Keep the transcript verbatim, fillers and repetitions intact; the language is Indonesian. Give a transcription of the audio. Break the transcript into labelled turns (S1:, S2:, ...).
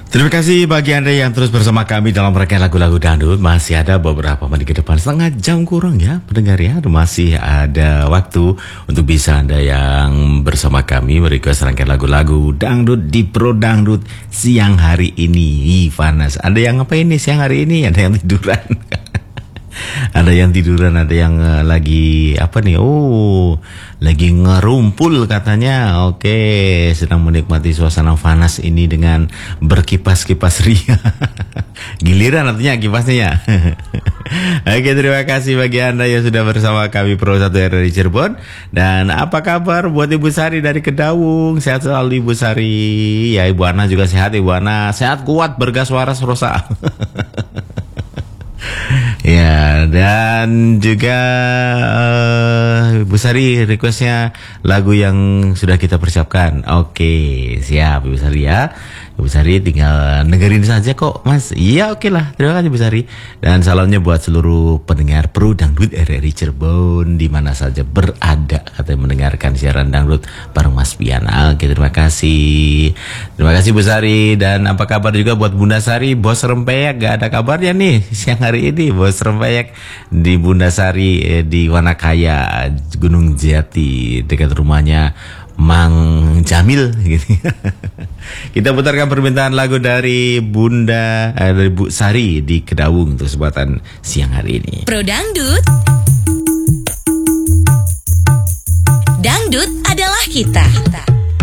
S1: Terima kasih bagi Anda yang terus bersama kami dalam rangkaian lagu-lagu dangdut. Masih ada beberapa menit ke depan, setengah jam kurang ya pendengar ya. Masih ada waktu untuk bisa Anda yang bersama kami merequest rangkaian lagu-lagu dangdut di Pro Dangdut siang hari ini. Ih, panas. Ada yang ngapain nih siang hari ini? Ada yang tiduran. Ada yang tiduran, ada yang uh, lagi apa nih? Oh, lagi ngerumpul katanya. Oke, sedang menikmati suasana panas ini dengan berkipas-kipas ria. Giliran artinya kipasnya ya. Oke, terima kasih bagi Anda yang sudah bersama kami Pro satu R R I Cirebon. Dan apa kabar buat Ibu Sari dari Kedawung? Sehat selalu Ibu Sari. Ya, Ibu Ana juga sehat. Ibu Ana sehat, kuat, bergas waras rosa. Ya, dan juga uh, Bu Sari requestnya lagu yang sudah kita persiapkan. Oke, siap Ibu Sari ya. Ibu Sari tinggal dengerin saja kok Mas. Iya, oke lah, terima kasih Bu Sari. Dan salamnya buat seluruh pendengar Pro Dangdut R R I Cirebon di mana saja berada, katanya mendengarkan siaran dangdut bareng Mas Piana. Oke, terima kasih. Terima kasih Bu Sari. Dan apa kabar juga buat Bunda Sari, Bos Rempeyek? Gak ada kabarnya nih siang hari ini Bos Rempeyek di Bunda Sari eh, di Wanakaya, Gunung Jati, dekat rumahnya Mang Jamil gitu. Kita putarkan permintaan lagu dari Bunda eh, dari Bu Sari di Kedawung untuk kesempatan siang hari ini.
S2: Pro Dangdut, dangdut adalah kita.